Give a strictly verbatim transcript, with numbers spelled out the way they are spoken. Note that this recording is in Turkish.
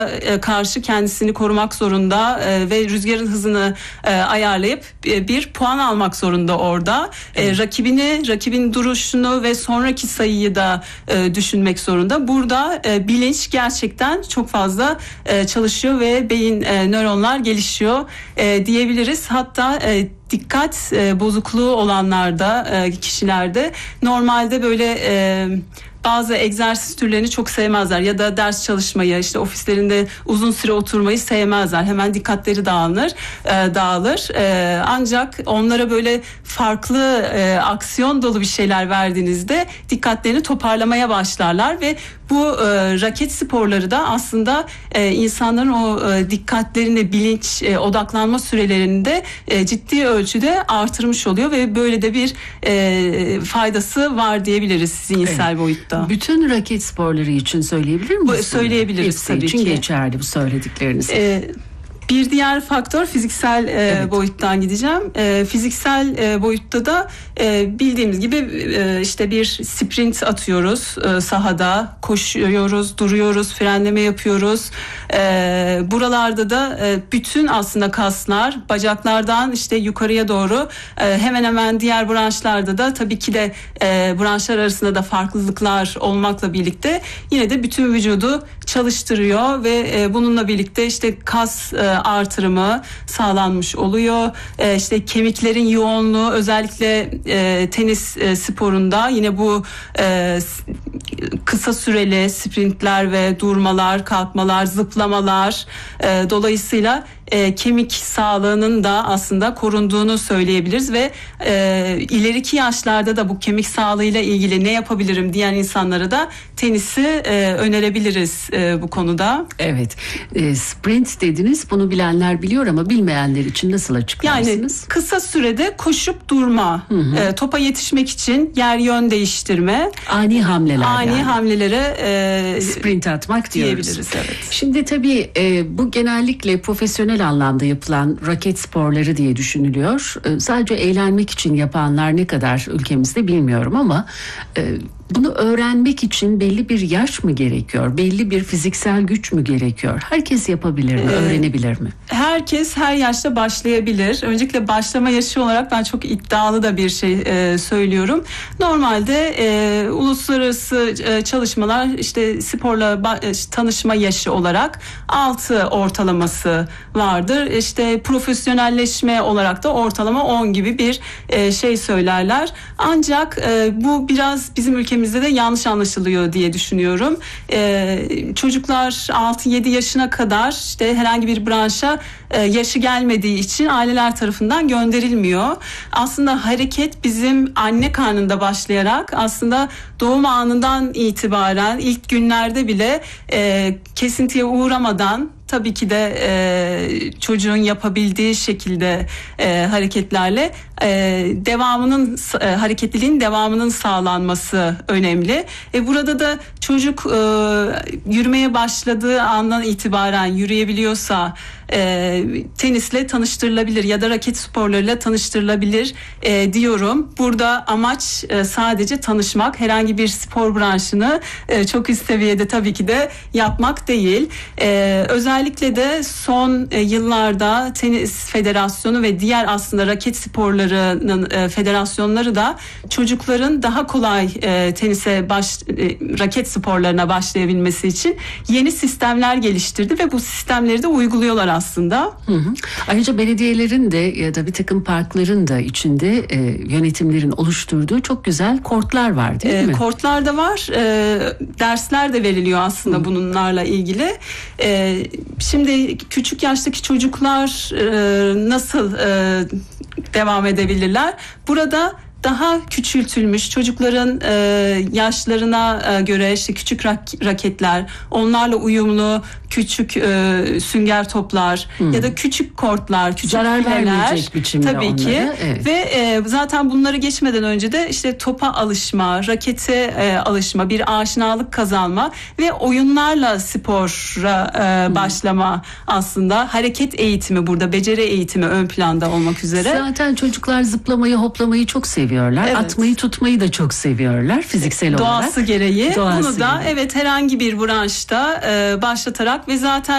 karşı kendisini korumak zorunda e, ve rüzgarın hızını e, ayarlayıp e, bir puan almak zorunda orada. E, rakibini, rakibin duruşunu ve sonraki sayıyı da e, düşünmek zorunda. Burada e, bilinç gerçekten çok fazla e, çalışıyor ve beyin e, nöronlar gelişiyor e, diyebiliriz. Hatta e, dikkat e, bozukluğu olanlarda, e, kişilerde normalde böyle e, bazı egzersiz türlerini çok sevmezler ya da ders çalışmayı, işte ofislerinde uzun süre oturmayı sevmezler. Hemen dikkatleri dağılır, e, dağılır. E, ancak onlara böyle farklı e, aksiyon dolu bir şeyler verdiğinizde dikkatlerini toparlamaya başlarlar ve bu e, raket sporları da aslında e, insanların o e, dikkatlerini, bilinç, e, odaklanma sürelerini de e, ciddi ölçüde artırmış oluyor ve böyle de bir e, faydası var diyebiliriz zihinsel evet. boyutta. Bütün raket sporları için söyleyebilir miyiz? Bu, söyleyebiliriz Hepsi tabii için ki. geçerli bu söyledikleriniz. E, Bir diğer faktör fiziksel e, evet. boyuttan gideceğim. E, fiziksel e, boyutta da e, bildiğimiz gibi e, işte bir sprint atıyoruz e, sahada, koşuyoruz, duruyoruz, frenleme yapıyoruz. E, buralarda da e, bütün aslında kaslar bacaklardan işte yukarıya doğru e, hemen hemen diğer branşlarda da tabii ki de e, branşlar arasında da farklılıklar olmakla birlikte yine de bütün vücudu çalıştırıyor ve e, bununla birlikte işte kas e, artırımı sağlanmış oluyor. E, işte kemiklerin yoğunluğu özellikle e, tenis e, sporunda yine bu e, kısa süreli sprintler ve durmalar, kalkmalar, zıplamalar e, dolayısıyla e, kemik sağlığının da aslında korunduğunu söyleyebiliriz ve e, ileriki yaşlarda da bu kemik sağlığıyla ilgili ne yapabilirim diyen insanlara da tenisi e, önerebiliriz e, bu konuda. Evet. E, sprint dediniz. Bunu bilenler biliyor ama bilmeyenler için nasıl açıklarsınız? Yani kısa sürede koşup durma, hı hı. E, topa yetişmek için yer yön değiştirme, ani hamleler, ani yani. hamlelere e, sprint atmak diyebiliriz. Diyoruz. Evet. Şimdi tabii e, bu genellikle profesyonel anlamda yapılan raket sporları diye düşünülüyor. E, sadece eğlenmek için yapanlar ne kadar ülkemizde bilmiyorum ama e, bunu öğrenmek için belli bir yaş mı gerekiyor? Belli bir fiziksel güç mü gerekiyor? Herkes yapabilir mi? Ee, öğrenebilir mi? Herkes her yaşta başlayabilir. Öncelikle başlama yaşı olarak ben çok iddialı da bir şey e, söylüyorum. Normalde e, uluslararası e, çalışmalar işte sporla ba- tanışma yaşı olarak altı ortalaması vardır. İşte profesyonelleşme olarak da ortalama on gibi bir e, şey söylerler. Ancak e, bu biraz bizim ülkemizde Bizde de yanlış anlaşılıyor diye düşünüyorum. Ee, çocuklar altı yedi yaşına kadar işte herhangi bir branşa e, yaşı gelmediği için aileler tarafından gönderilmiyor. Aslında hareket bizim anne karnında başlayarak aslında doğum anından itibaren ilk günlerde bile e, kesintiye uğramadan tabii ki de e, çocuğun yapabildiği şekilde e, hareketlerle e, devamının e, hareketliliğin devamının sağlanması önemli. E, burada da çocuk e, yürümeye başladığı andan itibaren yürüyebiliyorsa e, tenisle tanıştırılabilir ya da raket sporlarıyla tanıştırılabilir e, diyorum. Burada amaç e, sadece tanışmak, herhangi bir spor branşını e, çok üst seviyede tabii ki de yapmak değil. E, özellikle de son e, yıllarda Tenis Federasyonu ve diğer aslında raket sporlarının e, federasyonları da çocukların daha kolay e, tenise baş, e, raket sporlarına başlayabilmesi için yeni sistemler geliştirdi ve bu sistemleri de uyguluyorlar aslında. Hı hı. Ayrıca belediyelerin de ya da bir takım parkların da içinde e, yönetimlerin oluşturduğu çok güzel kortlar var değil e, mi? Kortlar da var. E, dersler de veriliyor aslında hı. bunlarla ilgili. E, şimdi küçük yaştaki çocuklar e, nasıl e, devam edebilirler? Burada daha küçültülmüş çocukların e, yaşlarına e, göre işte küçük rak- raketler, onlarla uyumlu küçük e, sünger toplar hmm. ya da küçük kortlar, küçük zarar fileler, vermeyecek biçimde tabii onlara, ki evet. Ve e, zaten bunları geçmeden önce de işte topa alışma, rakete e, alışma, bir aşinalık kazanma ve oyunlarla spora e, hmm. başlama aslında hareket eğitimi burada beceri eğitimi ön planda olmak üzere. Zaten çocuklar zıplamayı, hoplamayı çok seviyorlar. Evet. Atmayı, tutmayı da çok seviyorlar fiziksel olarak. Doğası gereği. Doğası Bunu da gereği. evet herhangi bir branşta e, başlatarak ve zaten